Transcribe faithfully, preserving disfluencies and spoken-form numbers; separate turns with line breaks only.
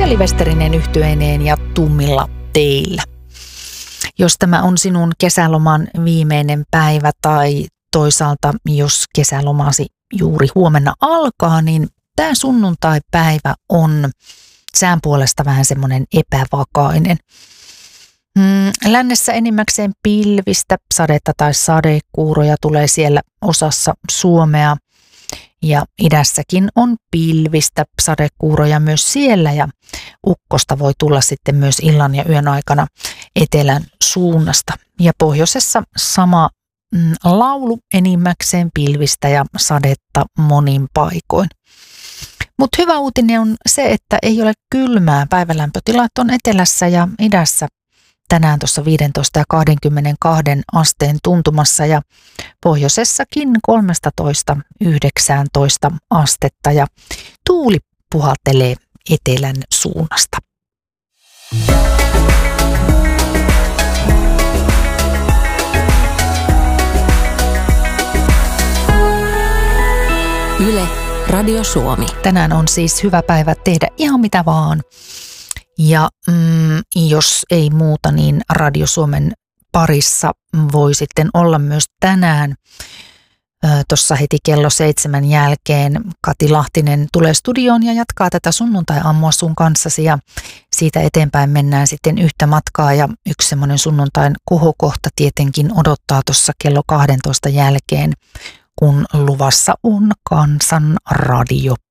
Mikäli-Westerinen yhtyeineen ja tummilla teillä. Jos tämä on sinun kesäloman viimeinen päivä tai toisaalta jos kesälomasi juuri huomenna alkaa, niin tämä sunnuntai-päivä on sään puolesta vähän semmoinen epävakainen. Mm, lännessä enimmäkseen pilvistä, sadetta tai sadekuuroja tulee siellä osassa Suomea. Ja idässäkin on pilvistä, sadekuuroja myös siellä ja ukkosta voi tulla sitten myös illan ja yön aikana etelän suunnasta. Ja pohjoisessa sama mm, laulu enimmäkseen pilvistä ja sadetta monin paikoin. Mutta hyvä uutinen on se, että ei ole kylmää. Päivälämpötilat on etelässä ja idässä tänään tuossa viisitoista ja kaksikymmentäkaksi asteen tuntumassa ja pohjoisessakin kolmetoista yhdeksäntoista astetta ja tuuli puhaltelee etelän suunnasta.
Yle, Radio Suomi.
Tänään on siis hyvä päivä tehdä ihan mitä vaan. Ja mm, jos ei muuta, niin Radio Suomen parissa voi sitten olla myös tänään. Tuossa heti kello seitsemän jälkeen Kati Lahtinen tulee studioon ja jatkaa tätä sunnuntai-aamua sun kanssasi ja siitä eteenpäin mennään sitten yhtä matkaa ja yksi semmoinen sunnuntain kohokohta tietenkin odottaa tuossa kello kaksitoista jälkeen, kun luvassa on Kansan radio.